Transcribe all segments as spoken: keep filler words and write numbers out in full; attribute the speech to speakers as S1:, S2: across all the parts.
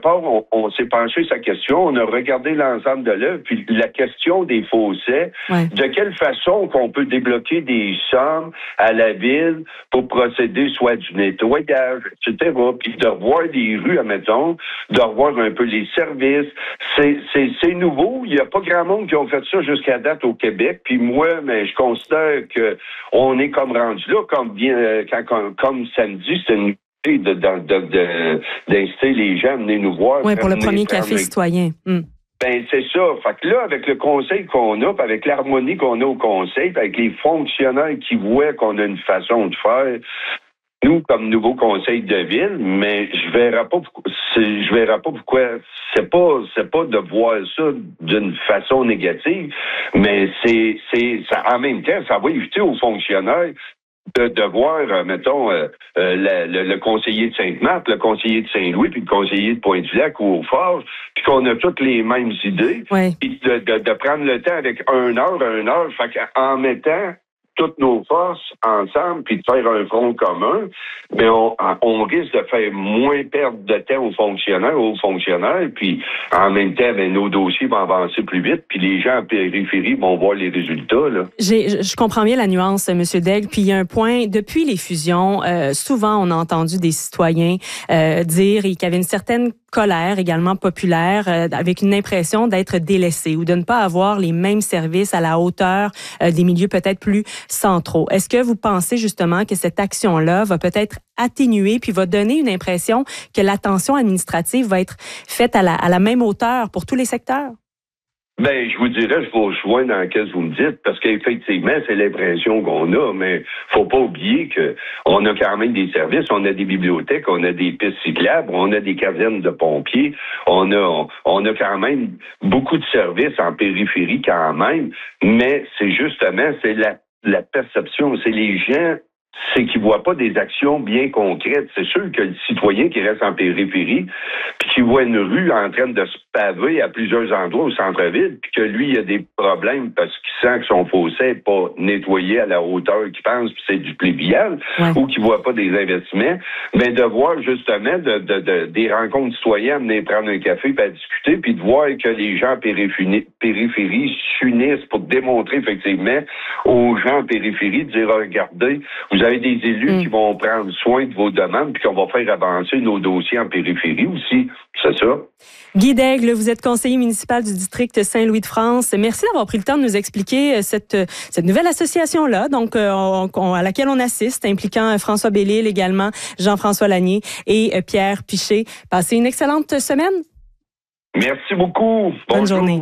S1: part, on, on s'est penché sur la question, on a regardé l'ensemble de l'œuvre, puis la question des fossés, ouais. de quelle façon qu'on peut débloquer des sommes à la ville pour procéder soit du nettoyage, et cetera, puis de revoir des rues, admettons, de revoir un peu les services. C'est, c'est, c'est nouveau, il n'y a pas grand monde qui ont fait ça jusqu'à date au Québec, puis moi, mais je considère que on est comme rendu là, comme bien, quand, comme, comme samedi, c'est une De, de, de, de, d'inciter les gens à venir nous voir.
S2: Oui, pour le premier café les... citoyen. Mm.
S1: Ben, c'est ça. Fait que là, avec le conseil qu'on a, avec l'harmonie qu'on a au conseil, avec les fonctionnaires qui voient qu'on a une façon de faire, nous, comme nouveau conseil de ville, mais je verrai pas pourquoi, c'est, je verrai pas pourquoi, c'est pas, c'est pas de voir ça d'une façon négative, mais c'est, c'est, ça, en même temps, ça va éviter aux fonctionnaires de, de voir, euh, mettons, euh, euh, la, le, le conseiller de Sainte-Marthe, le conseiller de Saint-Louis, puis le conseiller de Pointe-du-Lac ou au Forges, puis qu'on a toutes les mêmes idées,
S2: oui.
S1: puis de, de, de prendre le temps avec un heure, un heure, fait qu'en mettant toutes nos forces ensemble, puis de faire un front commun, mais on, on risque de faire moins perdre de temps aux fonctionnaires, aux fonctionnaires, puis en même temps, ben, nos dossiers vont avancer plus vite, puis les gens en périphérie vont voir les résultats. Là.
S2: J'ai, je comprends bien la nuance, M. Daigle, puis il y a un point, depuis les fusions, euh, souvent on a entendu des citoyens euh, dire qu'il y avait une certaine colère également populaire, euh, avec une impression d'être délaissé ou de ne pas avoir les mêmes services à la hauteur euh, des milieux peut-être plus centraux. Est-ce que vous pensez justement que cette action-là va peut-être atténuer puis va donner une impression que l'attention administrative va être faite à la, à la même hauteur pour tous les secteurs?
S1: Ben, je vous dirais, je vous rejoins dans ce que vous me dites, parce qu'effectivement, c'est l'impression qu'on a, mais faut pas oublier que on a quand même des services, on a des bibliothèques, on a des pistes cyclables, on a des casernes de pompiers, on a, on, on a quand même beaucoup de services en périphérie quand même, mais c'est justement, c'est la, la perception, c'est les gens, c'est qu'ils voient pas des actions bien concrètes. C'est sûr que le citoyen qui reste en périphérie, puis qui voit une rue en train de se paver à plusieurs endroits au centre-ville, puis que lui, il a des problèmes parce qu'il sent que son fossé n'est pas nettoyé à la hauteur qu'il pense, puis c'est du pluvial, ouais. ou qu'il voit pas des investissements, mais de voir justement de, de, de, des rencontres citoyennes, venir prendre un café, puis à discuter, puis de voir que les gens en périphérie, périphérie s'unissent pour démontrer effectivement aux gens en périphérie, de dire, regardez, vous avez des élus mm. qui vont prendre soin de vos demandes puis qu'on va faire avancer nos dossiers en périphérie aussi. C'est ça.
S2: Guy Daigle, vous êtes conseiller municipal du district Saint-Louis-de-France. Merci d'avoir pris le temps de nous expliquer cette, cette nouvelle association-là, donc on, on, à laquelle on assiste, impliquant François Bellil également, Jean-François Lanier et Pierre Piché. Passez une excellente semaine.
S1: Merci beaucoup.
S2: Bonne
S1: Bonjour.
S2: journée.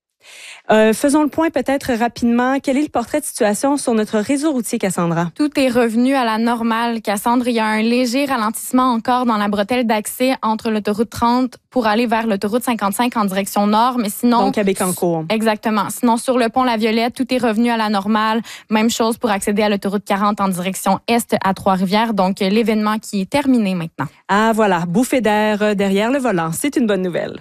S2: Euh, faisons le point peut-être rapidement. Quel est le portrait de situation sur notre réseau routier, Cassandra?
S3: Tout est revenu à la normale, Cassandre. Il y a un léger ralentissement encore dans la bretelle d'accès entre l'autoroute trente pour aller vers l'autoroute cinquante-cinq en direction nord, mais sinon...
S2: Donc à Bécancour.
S3: Exactement. Sinon, sur le pont La Violette, tout est revenu à la normale. Même chose pour accéder à l'autoroute quarante en direction est à Trois-Rivières. Donc, l'événement qui est terminé maintenant.
S2: Ah voilà, bouffée d'air derrière le volant. C'est une bonne nouvelle.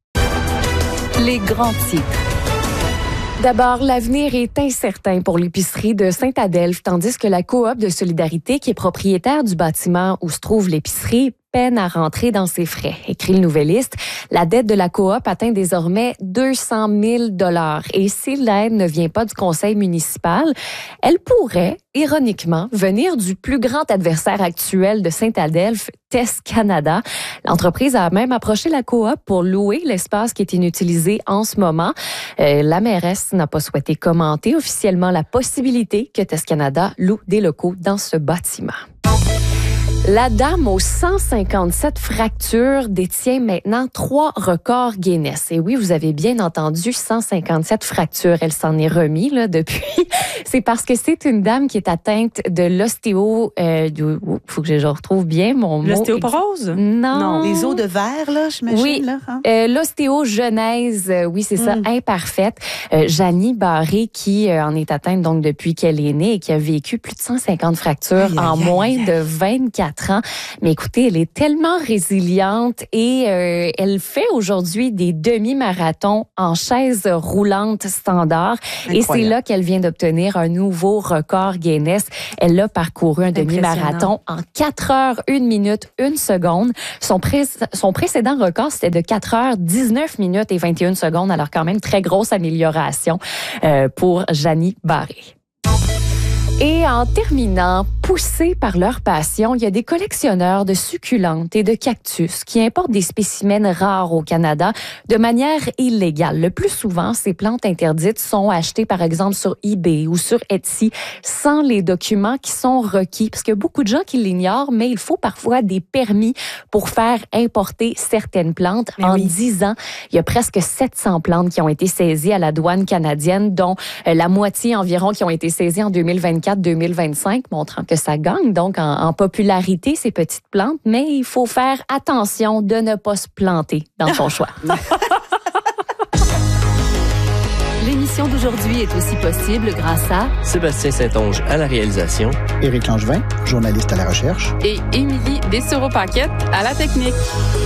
S4: Les grands titres.
S5: D'abord, l'avenir est incertain pour l'épicerie de Saint-Adelphe, tandis que la coop de solidarité, qui est propriétaire du bâtiment où se trouve l'épicerie, peine à rentrer dans ses frais. Écrit le Nouvelliste, la dette de la coop atteint désormais deux cent mille dollars. Et si l'aide ne vient pas du conseil municipal, elle pourrait, ironiquement, venir du plus grand adversaire actuel de Saint-Adelphe, Test Canada. L'entreprise a même approché la coop pour louer l'espace qui est inutilisé en ce moment. Euh, la mairesse n'a pas souhaité commenter officiellement la possibilité que Test Canada loue des locaux dans ce bâtiment. La dame aux cent cinquante-sept fractures détient maintenant trois records Guinness. Et oui, vous avez bien entendu, cent cinquante-sept fractures. Elle s'en est remis là, depuis. C'est parce que c'est une dame qui est atteinte de l'ostéo... Euh, il faut que je retrouve bien mon mot.
S2: L'ostéoporose?
S5: Non.
S6: non. Les os de verre, là, j'imagine.
S5: Oui,
S6: là, hein?
S5: euh, l'ostéogenèse, euh, oui, c'est ça, mm. imparfaite. Euh, Janie Barré, qui euh, en est atteinte donc depuis qu'elle est née et qui a vécu plus de cent cinquante fractures aïe, en aïe, moins aïe. de vingt-quatre quatre ans. Mais écoutez, elle est tellement résiliente et euh, elle fait aujourd'hui des demi-marathons en chaise roulante standard. Incroyable. Et c'est là qu'elle vient d'obtenir un nouveau record Guinness. Elle a parcouru un demi-marathon en quatre heures, une minute, une seconde. Son, pré- son précédent record, c'était de quatre heures, dix-neuf minutes et vingt et une secondes. Alors quand même, très grosse amélioration euh, pour Janie Barré. Et en terminant, poussés par leur passion, il y a des collectionneurs de succulentes et de cactus qui importent des spécimens rares au Canada de manière illégale. Le plus souvent, ces plantes interdites sont achetées, par exemple, sur eBay ou sur Etsy sans les documents qui sont requis. Parce qu'il y a beaucoup de gens qui l'ignorent, mais il faut parfois des permis pour faire importer certaines plantes. Mais en oui. dix ans, il y a presque sept cents plantes qui ont été saisies à la douane canadienne, dont la moitié environ qui ont été saisies en deux mille vingt-quatre deux mille vingt-cinq, montrant que ça gagne donc en, en popularité, ces petites plantes, mais il faut faire attention de ne pas se planter dans son choix.
S4: L'émission d'aujourd'hui est aussi possible grâce à
S7: Sébastien Saint-Onge à la réalisation,
S8: Éric Langevin, journaliste à la recherche,
S9: et Émilie Dessereau-Paquette à la technique.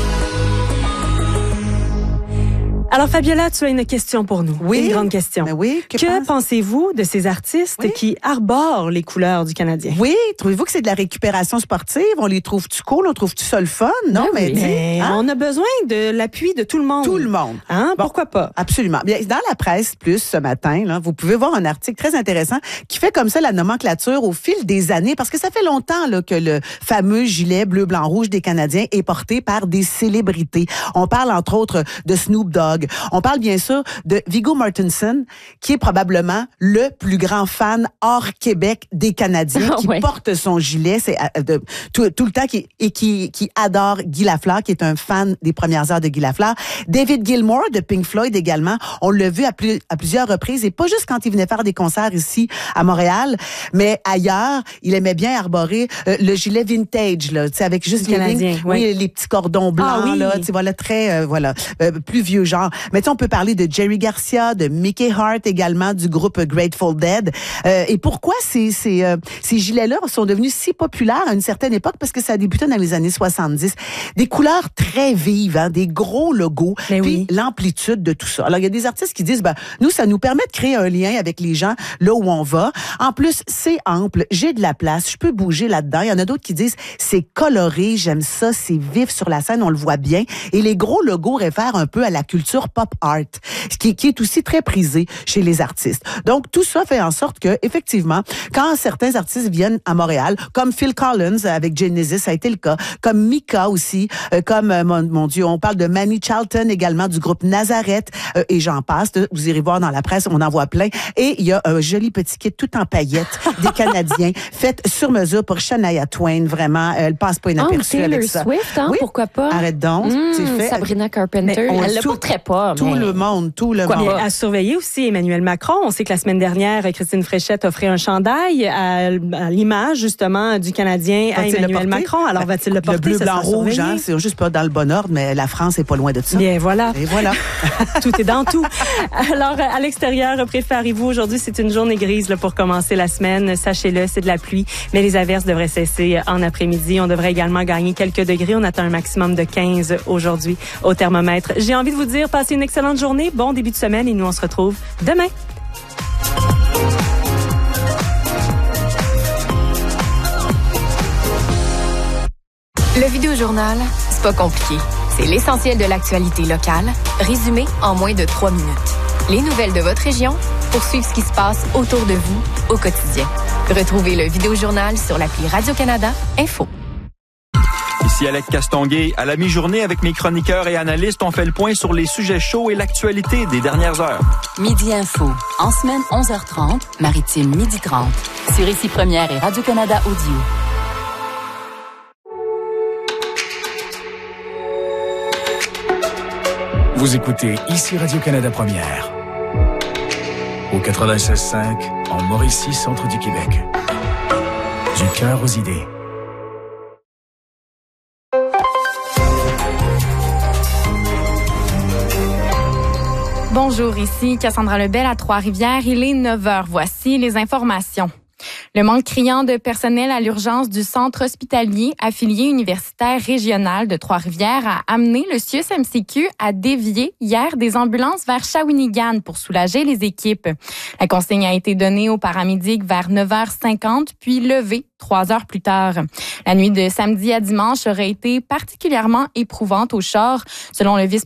S2: Alors, Fabiola, tu as une question pour nous.
S6: Oui.
S2: Une grande question.
S6: Ben oui.
S2: Que, que pensez-vous de ces artistes oui. qui arborent les couleurs du Canadien?
S6: Oui. Trouvez-vous que c'est de la récupération sportive? On les trouve-tu cool? On trouve-tu ça le fun? Non,
S2: ben
S6: mais,
S2: oui. mais hein? on a besoin de l'appui de tout le monde.
S6: Tout le monde.
S2: Hein?
S6: Bon,
S2: pourquoi pas?
S6: Absolument. Bien, dans la presse plus ce matin, là, vous pouvez voir un article très intéressant qui fait comme ça la nomenclature au fil des années, parce que ça fait longtemps là, que le fameux gilet bleu, blanc, rouge des Canadiens est porté par des célébrités. On parle entre autres de Snoop Dogg. On parle bien sûr de Viggo Mortensen, qui est probablement le plus grand fan hors Québec des Canadiens, qui ouais. porte son gilet c'est de, tout, tout le temps qui, et qui, qui adore Guy Lafleur, qui est un fan des premières heures de Guy Lafleur. David Gilmour de Pink Floyd également, on l'a vu à, plus, à plusieurs reprises, et pas juste quand il venait faire des concerts ici à Montréal, mais ailleurs, il aimait bien arborer euh, le gilet vintage, là, avec juste les
S2: Canadien,
S6: lignes,
S2: oui.
S6: oui, les petits cordons blancs,
S2: ah, oui.
S6: là, voilà, très, euh, voilà, euh, plus vieux genre. Mais on peut parler de Jerry Garcia, de Mickey Hart également, du groupe Grateful Dead. Euh, et pourquoi ces, ces, euh, ces gilets-là sont devenus si populaires à une certaine époque? Parce que ça a débuté dans les années soixante-dix. Des couleurs très vives, hein, des gros logos,
S2: mais
S6: puis
S2: oui.
S6: l'amplitude de tout ça. Alors, il y a des artistes qui disent, ben, nous, ça nous permet de créer un lien avec les gens là où on va. En plus, c'est ample, j'ai de la place, je peux bouger là-dedans. Il y en a d'autres qui disent, c'est coloré, j'aime ça, c'est vif sur la scène, on le voit bien. Et les gros logos réfèrent un peu à la culture pop art, qui, qui est aussi très prisé chez les artistes. Donc, tout ça fait en sorte que, effectivement, quand certains artistes viennent à Montréal, comme Phil Collins avec Genesis, ça a été le cas, comme Mika aussi, euh, comme, euh, mon, mon Dieu, on parle de Manny Charlton également, du groupe Nazareth, euh, et j'en passe. Vous irez voir dans la presse, on en voit plein. Et il y a un joli petit kit tout en paillettes des Canadiens, fait sur mesure pour Shania Twain, vraiment. Elle passe pas inaperçue
S5: oh,
S6: avec ça.
S5: Swift, hein,
S6: oui.
S5: pourquoi pas?
S6: Arrête donc,
S5: mmh,
S6: c'est fait.
S5: Sabrina Carpenter, elle le porterait pas.
S6: Tout
S5: mais...
S6: le monde, tout le
S2: Quoi,
S6: monde.
S2: À surveiller aussi Emmanuel Macron. On sait que la semaine dernière, Christine Fréchette offrait un chandail à, à l'image, justement, du Canadien à Emmanuel Macron. Alors, ben, va-t-il le porter?
S6: Le bleu, blanc, rouge, hein, c'est juste pas dans le bon ordre, mais la France est pas loin de ça.
S2: Bien, voilà.
S6: Et voilà.
S2: Tout est dans tout. Alors, à l'extérieur, préparez-vous. Aujourd'hui, c'est une journée grise là, pour commencer la semaine. Sachez-le, c'est de la pluie, mais les averses devraient cesser en après-midi. On devrait également gagner quelques degrés. On attend un maximum de quinze aujourd'hui au thermomètre. J'ai envie de vous dire, passez une excellente journée, bon début de semaine et nous, on se retrouve demain.
S10: Le Vidéojournal, c'est pas compliqué. C'est l'essentiel de l'actualité locale, résumé en moins de trois minutes. Les nouvelles de votre région pour suivre ce qui se passe autour de vous au quotidien. Retrouvez le Vidéojournal sur l'appli Radio-Canada Info.
S11: Ici Alec Castonguay. À la mi-journée, avec mes chroniqueurs et analystes, on fait le point sur les sujets chauds et l'actualité des dernières heures.
S4: Midi Info. En semaine, onze heures trente, Maritime, midi trente. Sur Ici Première et Radio-Canada Audio.
S12: Vous écoutez Ici Radio-Canada Première. Au quatre-vingt-seize cinq, en Mauricie, centre du Québec. Du cœur aux idées.
S3: Bonjour, ici Cassandra Lebel à Trois-Rivières. Il est neuf heures. Voici les informations. Le manque criant de personnel à l'urgence du centre hospitalier affilié universitaire régional de Trois-Rivières a amené le C I U S M C Q à dévier hier des ambulances vers Shawinigan pour soulager les équipes. La consigne a été donnée aux paramédics vers neuf heures cinquante, puis levée trois heures plus tard. La nuit de samedi à dimanche aurait été particulièrement éprouvante au Char. Selon le vice